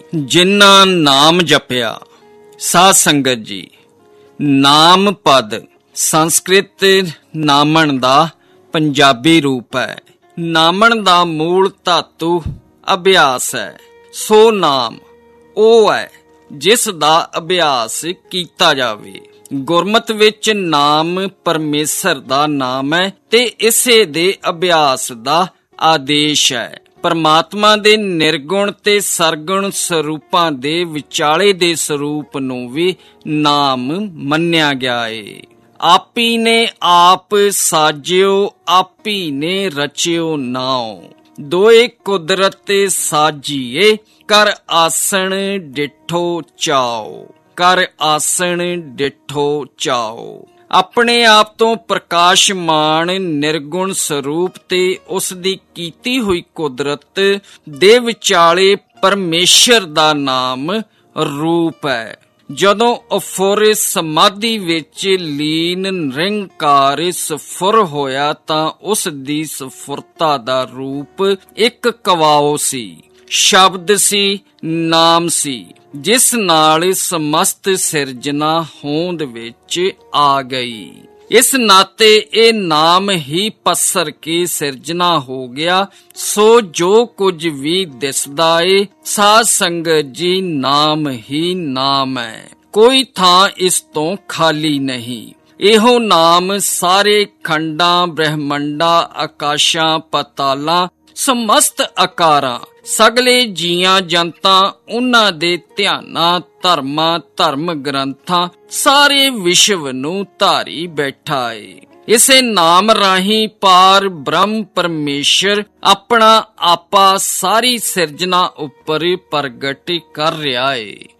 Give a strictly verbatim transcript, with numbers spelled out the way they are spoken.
ਜਿਨ੍ਹਾਂ ਨਾਮ ਜਪਿਆ। ਸਾਧ ਸੰਗਤ ਜੀ, ਨਾਮ ਪਦ ਸੰਸਕ੍ਰਿਤ ਨਾਮਣ ਦਾ ਪੰਜਾਬੀ ਰੂਪ ਹੈ। ਨਾਮਣ ਦਾ ਮੂਲ ਧਾਤੂ ਅਭਿਆਸ ਹੈ। ਸੋ ਨਾਮ ਉਹ ਹੈ ਜਿਸ ਦਾ ਅਭਿਆਸ ਕੀਤਾ ਜਾਵੇ। ਗੁਰਮਤਿ ਵਿੱਚ ਨਾਮ ਪਰਮੇਸ਼ਰ ਦਾ ਨਾਮ ਹੈ ਤੇ ਇਸੇ ਦੇ ਅਭਿਆਸ ਦਾ ਆਦੇਸ਼ ਹੈ। ਪਰਮਾਤਮਾ ਦੇ ਨਿਰਗੁਣ ਤੇ ਸਰਗੁਣ ਸਰੂਪਾਂ ਦੇ ਵਿਚਾਲੇ ਦੇ ਸਰੂਪ ਨੂੰ ਵੀ ਨਾਮ ਮੰਨਿਆ ਗਿਆ ਏ। ਆਪੀ ਨੇ ਆਪ ਸਾਜਿਓ, ਆਪੀ ਨੇ ਰਚਿਓ ਨਾਉ। ਦੋਏ ਕੁਦਰਤ ਸਾਜੀਏ, ਕਰ ਆਸਣ ਡਿਠੋ ਚਾਓ। ਕਰ ਆਸਣ ਡਿਠੋ ਚਾਓ। ਆਪਣੇ ਆਪ ਤੋਂ ਪ੍ਰਕਾਸ਼ਮਾਨ ਨਿਰਗੁਣ ਸਰੂਪ ਤੇ ਉਸ ਦੀ ਕੀਤੀ ਹੋਈ ਕੁਦਰਤ ਦੇ ਵਿਚਾਲੇ ਪਰਮੇਸ਼ਰ ਦਾ ਨਾਮ ਰੂਪ ਹੈ। ਜਦੋਂ ਅਫੁਰ ਸਮਾਧੀ ਵਿੱਚ ਲੀਨ ਨਿਰੰਕਾਰ ਸਫੁਰ ਹੋਇਆ ਤਾਂ ਉਸ ਦੀ ਸਫੁਰਤਾ ਦਾ ਰੂਪ ਇੱਕ ਕਵਾਓ ਸੀ, ਸ਼ਬਦ ਸੀ, ਨਾਮ ਸੀ, ਜਿਸ ਨਾਲ ਸਮਸਤ ਸਿਰਜਣਾ ਹੋਂਦ ਵਿੱਚ ਆ ਗਈ। ਇਸ ਨਾਤੇ ਇਹ ਨਾਮ ਹੀ ਪਸਰ ਕੇ ਸਿਰਜਣਾ ਹੋ ਗਿਆ। ਸੋ ਜੋ ਕੁਝ ਵੀ ਦਿਸਦਾ ਏ ਸਾਧ ਸੰਗਤ ਜੀ ਨਾਮ ਹੀ ਨਾਮ ਹੈ। ਕੋਈ ਥਾਂ ਇਸ ਤੋਂ ਖਾਲੀ ਨਹੀਂ। ਇਹੋ ਨਾਮ ਸਾਰੇ ਖੰਡਾਂ, ਬ੍ਰਹਮੰਡਾਂ, ਆਕਾਸ਼ਾਂ, ਪਤਾਲਾਂ, ਸਮਸਤ ਆਕਾਰਾਂ, ਸਗਲੇ ਜੀਆਂ ਜਨਤਾਂ, ਉਹਨਾਂ ਦੇ ਧਿਆਨਾਂ, ਧਰਮਾਂ, ਧਰਮ ਗ੍ਰੰਥਾਂ, ਸਾਰੇ ਵਿਸ਼ਵ ਨੂੰ ਧਾਰੀ ਬੈਠਾ ਏ। ਇਸੇ ਨਾਮ ਰਾਹੀਂ ਪਾਰ ਬ੍ਰਹਮ ਪਰਮੇਸ਼ਰ ਆਪਣਾ ਆਪਾ ਸਾਰੀ ਸਿਰਜਣਾ ਉੱਪਰ ਪ੍ਰਗਟ ਕਰ ਰਿਹਾ ਏ।